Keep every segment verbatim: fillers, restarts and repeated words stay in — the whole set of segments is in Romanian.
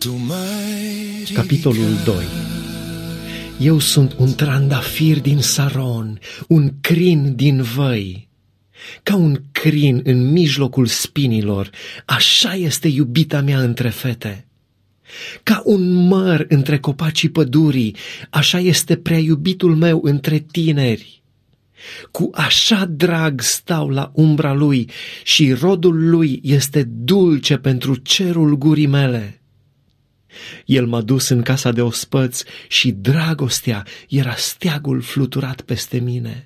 Capitolul doi. Eu sunt un trandafir din Saron, un crin din văi. Ca un crin în mijlocul spinilor, așa este iubita mea între fete. Ca un măr între copacii pădurii, așa este prea iubitul meu între tineri. Cu așa drag stau la umbra lui și rodul lui este dulce pentru cerul gurii mele. El m-a dus în casa de ospăți și dragostea era steagul fluturat peste mine.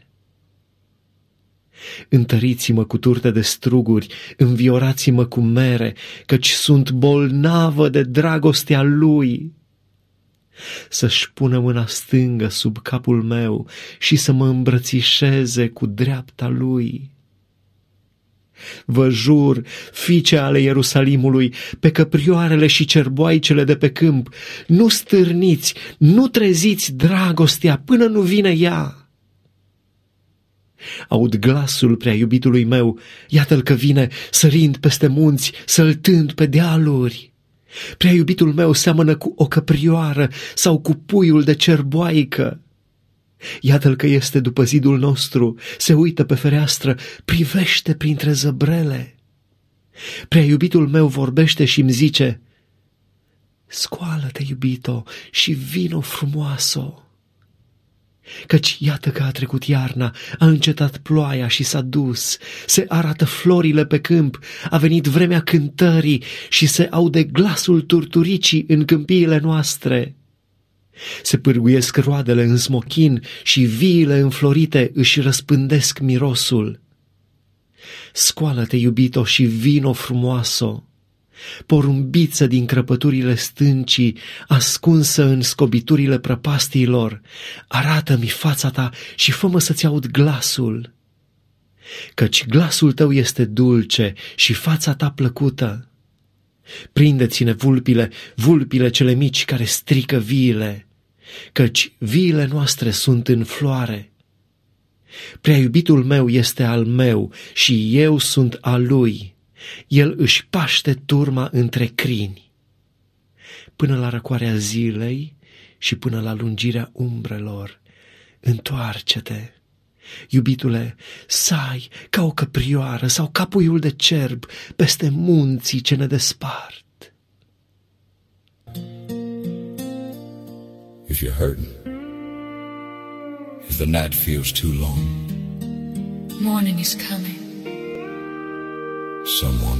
Întăriți-mă cu turte de struguri, înviorați-mă cu mere, căci sunt bolnavă de dragostea lui. Să-și pună mâna stângă sub capul meu și să mă îmbrățișeze cu dreapta lui. Vă jur, fiice ale Ierusalimului, pe căprioarele și cerboaicele de pe câmp, nu stârniți, nu treziți dragostea până nu vine ea. Aud glasul prea iubitului meu, iată-l că vine, sărind peste munți, săltând pe dealuri. Prea iubitul meu seamănă cu o căprioară sau cu puiul de cerboaică. Iată-l că este după zidul nostru, se uită pe fereastră, privește printre zăbrele. Prea iubitul meu vorbește și îmi zice: scoală-te, iubito, și vino frumoasă. Căci iată că a trecut iarna, a încetat ploaia și s-a dus, se arată florile pe câmp, a venit vremea cântării și se aude glasul turturicii în câmpiile noastre. Se pârguiesc roadele în smochin și viile înflorite își răspândesc mirosul. Scoală-te, iubito, și vino frumoasă. Porumbiță din crăpăturile stâncii, ascunsă în scobiturile prăpastiilor, arată-mi fața ta și fă-mă să-ți aud glasul. Căci glasul tău este dulce și fața ta plăcută. Prinde-ține vulpile, vulpile cele mici care strică viile, căci viile noastre sunt în floare. Prea iubitul meu este al meu și eu sunt al lui. El își paște turma între crini. Până la răcoarea zilei și până la lungirea umbrelor, întoarce-te, iubitule, sai ca o căprioară sau ca puiul de cerb peste munții ce ne despart. If you're hurting, if the night feels too long, morning is coming. Someone